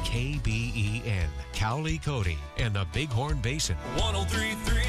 KBEN, Cowley, Cody, and the Bighorn Basin. 103.3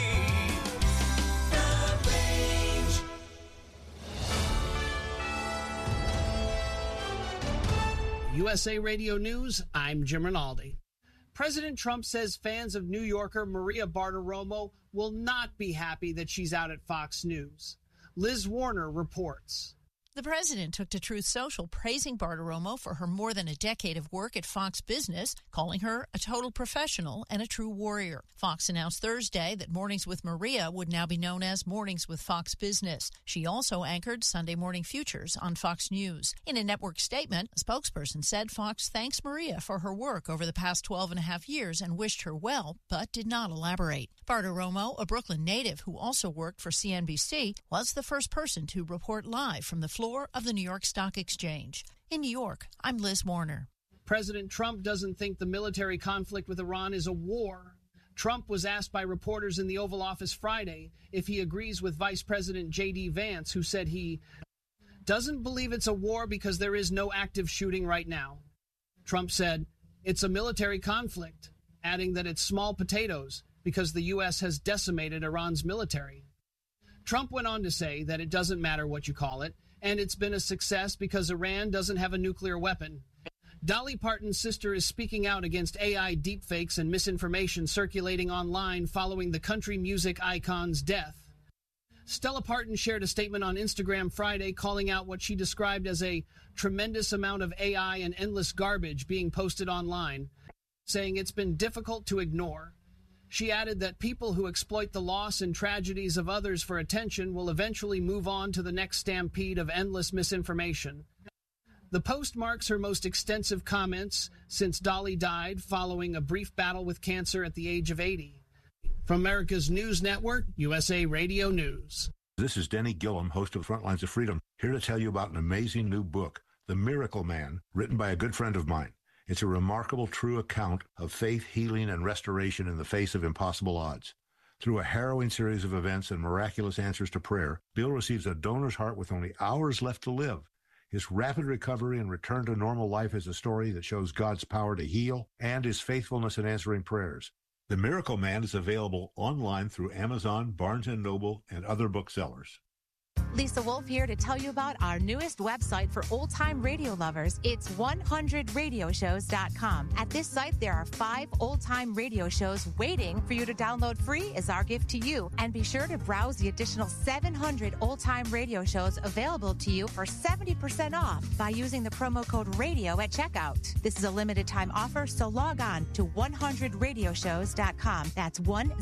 The Range. USA Radio News, I'm Jim Rinaldi. President Trump says fans of New Yorker Maria Bartiromo will not be happy that she's out at Fox News. Liz Warner reports. The president took to Truth Social praising Bartiromo for her more than a decade of work at Fox Business, calling her a total professional and a true warrior. Fox announced Thursday that Mornings with Maria would now be known as Mornings with Fox Business. She also anchored Sunday Morning Futures on Fox News. In a network statement, a spokesperson said Fox thanks Maria for her work over the past 12 and a half years and wished her well, but did not elaborate. Bartiromo, a Brooklyn native who also worked for CNBC, was the first person to report live from the floor of the New York Stock Exchange. In New York, I'm Liz Warner. President Trump doesn't think the military conflict with Iran is a war. Trump was asked by reporters in the Oval Office Friday if he agrees with Vice President J.D. Vance, who said he doesn't believe it's a war because there is no active shooting right now. Trump said, "It's a military conflict," adding that it's small potatoes because the U.S. has decimated Iran's military. Trump went on to say that it doesn't matter what you call it, and it's been a success because Iran doesn't have a nuclear weapon. Dolly Parton's sister is speaking out against AI deepfakes and misinformation circulating online following the country music icon's death. Stella Parton shared a statement on Instagram Friday calling out what she described as a tremendous amount of AI and endless garbage being posted online, saying it's been difficult to ignore. She added that people who exploit the loss and tragedies of others for attention will eventually move on to the next stampede of endless misinformation. The post marks her most extensive comments since Dolly died following a brief battle with cancer at the age of 80. From America's News Network, USA Radio News. This is Denny Gillum, host of Frontlines of Freedom, here to tell you about an amazing new book, The Miracle Man, written by a good friend of mine. It's a remarkable, true account of faith, healing, and restoration in the face of impossible odds. Through a harrowing series of events and miraculous answers to prayer, Bill receives a donor's heart with only hours left to live. His rapid recovery and return to normal life is a story that shows God's power to heal and his faithfulness in answering prayers. The Miracle Man is available online through Amazon, Barnes & Noble, and other booksellers. Lisa Wolf here to tell you about our newest website for old-time radio lovers. It's 100radioshows.com. At this site, there are 5 old-time radio shows waiting for you to download free as our gift to you. And be sure to browse the additional 700 old-time radio shows available to you for 70% off by using the promo code RADIO at checkout. This is a limited-time offer, so log on to 100radioshows.com. That's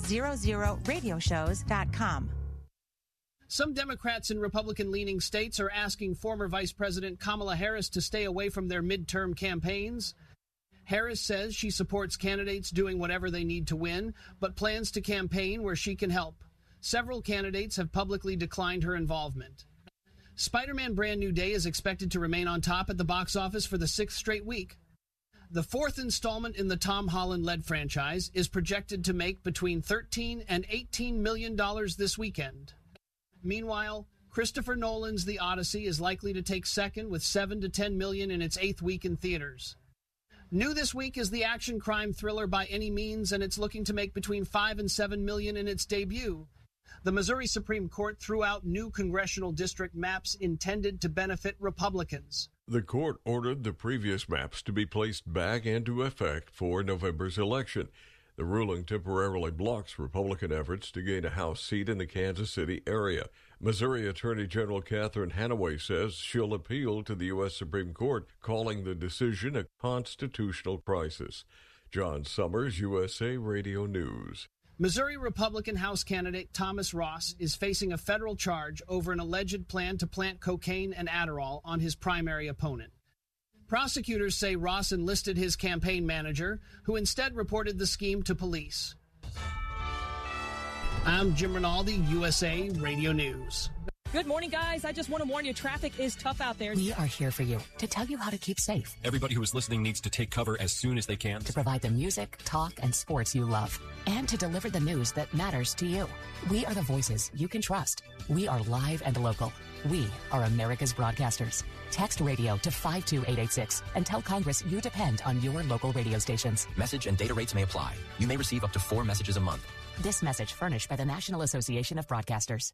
100radioshows.com. Some Democrats in Republican-leaning states are asking former Vice President Kamala Harris to stay away from their midterm campaigns. Harris says she supports candidates doing whatever they need to win, but plans to campaign where she can help. Several candidates have publicly declined her involvement. Spider-Man Brand New Day is expected to remain on top at the box office for the 6th straight week. The 4th installment in the Tom Holland-led franchise is projected to make between $13 and $18 million this weekend. Meanwhile, Christopher Nolan's The Odyssey is likely to take second with $7 to $10 million in its 8th week in theaters. New this week is the action crime thriller By Any Means, and it's looking to make between $5 and $7 million in its debut. The Missouri Supreme Court threw out new congressional district maps intended to benefit Republicans. The court ordered the previous maps to be placed back into effect for November's election. The ruling temporarily blocks Republican efforts to gain a House seat in the Kansas City area. Missouri Attorney General Catherine Hanaway says she'll appeal to the U.S. Supreme Court, calling the decision a constitutional crisis. John Summers, USA Radio News. Missouri Republican House candidate Thomas Ross is facing a federal charge over an alleged plan to plant cocaine and Adderall on his primary opponent. Prosecutors say Ross enlisted his campaign manager, who instead reported the scheme to police. I'm Jim Rinaldi, USA Radio News. Good morning, guys. I just want to warn you, traffic is tough out there. We are here for you to tell you how to keep safe. Everybody who is listening needs to take cover as soon as they can. To provide the music, talk, and sports you love. And to deliver the news that matters to you. We are the voices you can trust. We are live and local. We are America's broadcasters. Text radio to 52886 and tell Congress you depend on your local radio stations. Message and data rates may apply. You may receive up to 4 messages a month. This message furnished by the National Association of Broadcasters.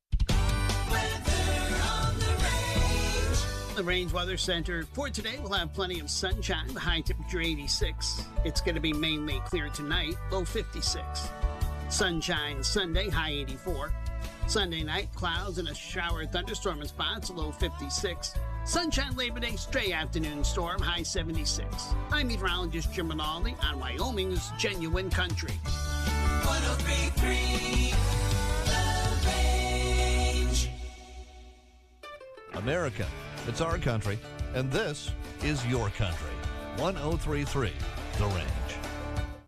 The Range Weather Center for today, we'll have plenty of sunshine, the high temperature 86. It's going to be mainly clear tonight, low 56. Sunshine Sunday, high 84. Sunday night, clouds and a shower thunderstorm in spots, low 56. Sunshine Labor Day, stray afternoon storm, high 76. I'm meteorologist Jim Rinaldi on Wyoming's Genuine Country. 103.3 The Range. America, it's our country, and this is your country. 103.3 The Range.